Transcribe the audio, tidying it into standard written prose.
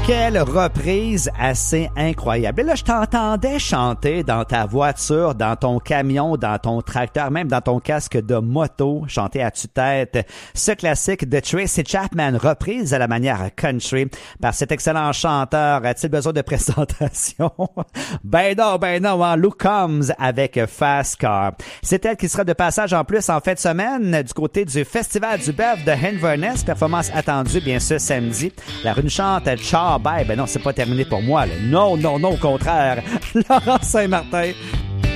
Quelle reprise assez incroyable. Et là, je t'entendais chanter dans ta voiture, dans ton camion, dans ton tracteur, même dans ton casque de moto, chanter à tue-tête ce classique de Tracy Chapman, reprise à la manière country par cet excellent chanteur. A-t-il besoin de présentation? Ben non, hein? Luke Combs avec Fast Car. C'est elle qui sera de passage en plus en fin de semaine du côté du Festival du Bœuf de Inverness. Performance attendue, bien sûr, samedi. La rue chante Ciao, bye. Ben non, c'est pas terminé pour moi, là. Non, au contraire. Laurent Saint-Martin,